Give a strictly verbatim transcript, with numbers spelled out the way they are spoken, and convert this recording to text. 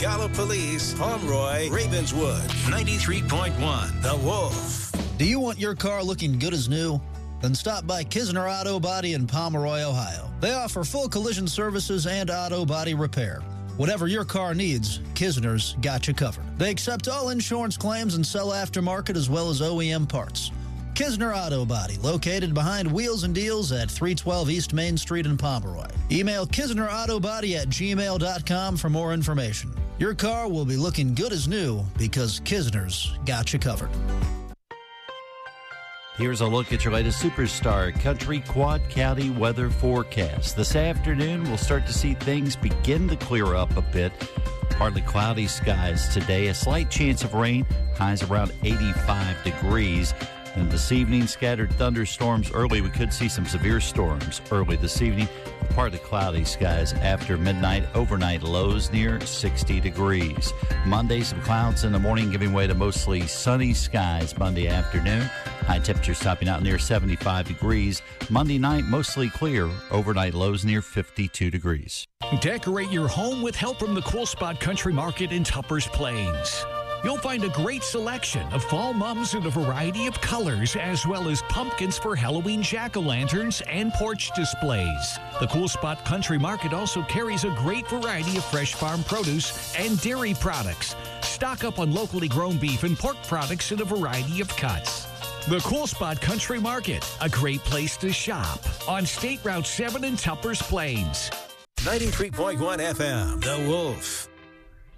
Gallipolis, Pomeroy, Ravenswood. ninety-three point one, The Wolf. Do you want your car looking good as new? Then stop by Kisner Auto Body in Pomeroy, Ohio. They offer full collision services and auto body repair. Whatever your car needs, Kisner's got you covered. They accept all insurance claims and sell aftermarket as well as O E M parts. Kisner Auto Body, located behind Wheels and Deals at three twelve East Main Street in Pomeroy. Email kisnerautobody at gmail dot com for more information. Your car will be looking good as new because Kisner's got you covered. Here's a look at your latest Superstar Country Quad County weather forecast. This afternoon, we'll start to see things begin to clear up a bit. Partly cloudy skies today, a slight chance of rain, highs around eighty-five degrees. And this evening, scattered thunderstorms early. We could see some severe storms early this evening. Partly cloudy skies after midnight. Overnight lows near sixty degrees. Monday, some clouds in the morning, giving way to mostly sunny skies Monday afternoon. High temperatures topping out near seventy-five degrees. Monday night, mostly clear. Overnight lows near fifty-two degrees. Decorate your home with help from the Cool Spot Country Market in Tuppers Plains. You'll find a great selection of fall mums in a variety of colors, as well as pumpkins for Halloween jack-o'-lanterns and porch displays. The Cool Spot Country Market also carries a great variety of fresh farm produce and dairy products. Stock up on locally grown beef and pork products in a variety of cuts. The Cool Spot Country Market, a great place to shop on State Route seven in Tuppers Plains. ninety-three point one F M, The Wolf.